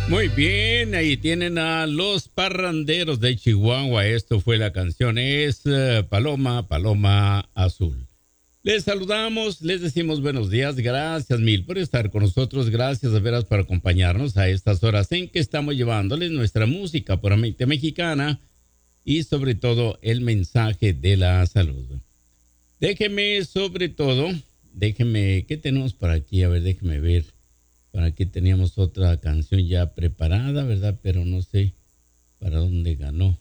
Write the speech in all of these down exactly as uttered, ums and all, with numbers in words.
Muy bien, ahí tienen a los parranderos de Chihuahua. Esto fue la canción, es uh, Paloma, Paloma Azul. Les saludamos, les decimos buenos días, gracias mil por estar con nosotros, gracias de veras por acompañarnos a estas horas en que estamos llevándoles nuestra música puramente mexicana y sobre todo el mensaje de la salud. Déjeme sobre todo, déjeme, ¿qué tenemos por aquí? A ver, déjeme ver. Por aquí teníamos otra canción ya preparada, ¿verdad? Pero no sé para dónde ganó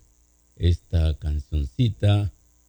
esta cancioncita.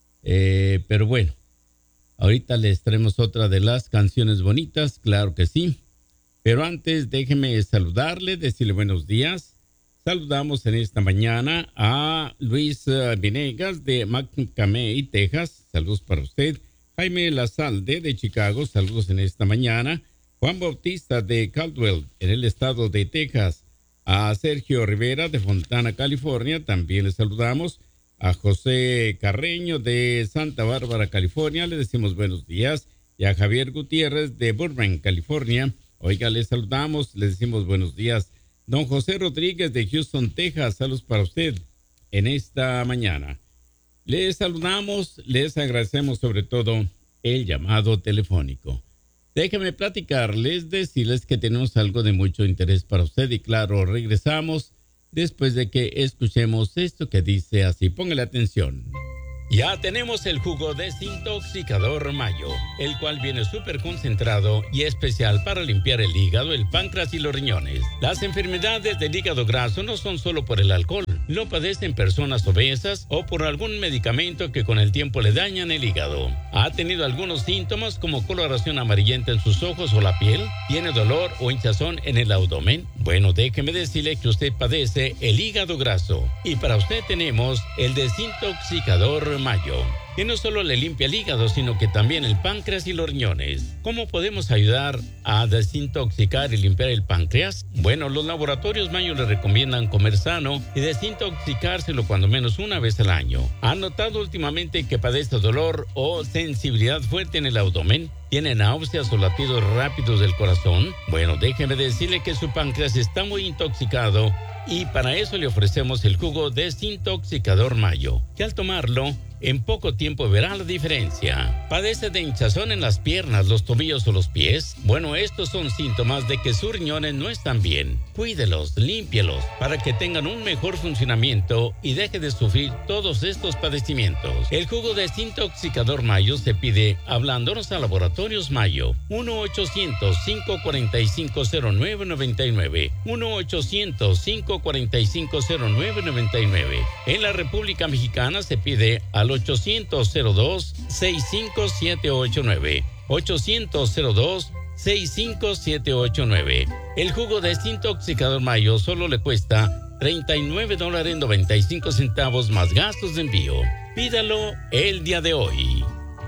Eh, pero bueno, ahorita les traemos otra de las canciones bonitas, claro que sí. Pero antes déjeme saludarle, decirle buenos días. Saludamos en esta mañana a Luis Vinegas de McCamey, Texas. Saludos para usted. Jaime Lazalde de Chicago. Saludos en esta mañana. Juan Bautista de Caldwell, en el estado de Texas. A Sergio Rivera de Fontana, California. También le saludamos. A José Carreño de Santa Bárbara, California. Le decimos buenos días. Y a Javier Gutiérrez de Burbank, California. Oiga, le saludamos. Le decimos buenos días. Don José Rodríguez de Houston, Texas. Saludos para usted en esta mañana. Les saludamos. Les agradecemos sobre todo el llamado telefónico. Déjenme platicarles, decirles que tenemos algo de mucho interés para usted y claro, regresamos después de que escuchemos esto que dice así. Póngale atención. Ya tenemos el jugo desintoxicador Mayo, el cual viene súper concentrado y especial para limpiar el hígado, el páncreas y los riñones. Las enfermedades del hígado graso no son solo por el alcohol, lo padecen personas obesas o por algún medicamento que con el tiempo le dañan el hígado. ¿Ha tenido algunos síntomas como coloración amarillenta en sus ojos o la piel? ¿Tiene dolor o hinchazón en el abdomen? Bueno, déjeme decirle que usted padece el hígado graso y para usted tenemos el desintoxicador Mayo, que no solo le limpia el hígado, sino que también el páncreas y los riñones. ¿Cómo podemos ayudar a desintoxicar y limpiar el páncreas? Bueno, los laboratorios Mayo le recomiendan comer sano y desintoxicárselo cuando menos una vez al año. ¿Ha notado últimamente que padece dolor o sensibilidad fuerte en el abdomen? ¿Tiene náuseas o latidos rápidos del corazón? Bueno, déjeme decirle que su páncreas está muy intoxicado y para eso le ofrecemos el jugo desintoxicador Mayo, que al tomarlo en poco tiempo verá la diferencia. ¿Padece de hinchazón en las piernas, los tobillos o los pies? Bueno, estos son síntomas de que sus riñones no están bien. Cuídelos, límpielos, para que tengan un mejor funcionamiento y deje de sufrir todos estos padecimientos. El jugo desintoxicador Mayo se pide hablándonos a Laboratorios Mayo. uno ochocientos, cinco cuatro cinco, cero nueve nueve nueve. uno ochocientos, cinco cuatro cinco, cero nueve nueve nueve. En la República Mexicana se pide al ochocientos, cero dos, sesenta y cinco, setecientos ochenta y nueve. ochocientos, cero dos, sesenta y cinco, setecientos ochenta y nueve. El jugo desintoxicador Mayo solo le cuesta treinta y nueve dólares noventa y cinco centavos más gastos de envío. Pídalo el día de hoy.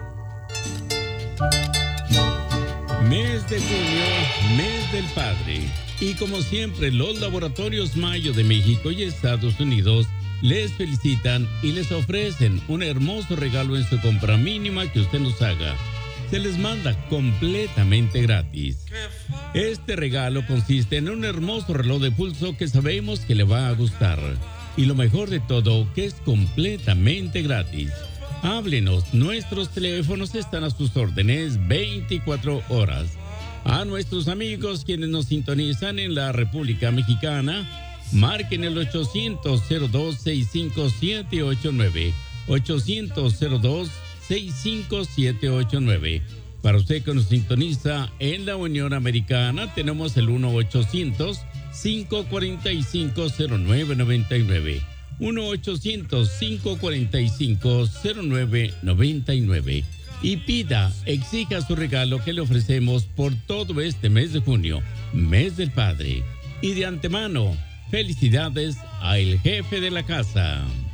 Mes de junio, mes del padre. Y como siempre, los laboratorios Mayo de México y Estados Unidos les felicitan y les ofrecen un hermoso regalo en su compra mínima que usted nos haga. Se les manda completamente gratis. Este regalo consiste en un hermoso reloj de pulso que sabemos que le va a gustar. Y lo mejor de todo, que es completamente gratis. Háblenos, nuestros teléfonos están a sus órdenes veinticuatro horas. A nuestros amigos quienes nos sintonizan en la República Mexicana, marquen el ochocientos, cero dos, sesenta y cinco, setecientos ochenta y nueve. ochocientos, cero dos, sesenta y cinco, setecientos ochenta y nueve. Para usted que nos sintoniza en la Unión Americana, tenemos el uno ochocientos, cinco cuatro cinco, cero nueve nueve nueve. uno ochocientos, cinco cuatro cinco, cero nueve nueve nueve. Y pida, exija su regalo que le ofrecemos por todo este mes de junio, mes del padre. Y de antemano, felicidades a el jefe de la casa.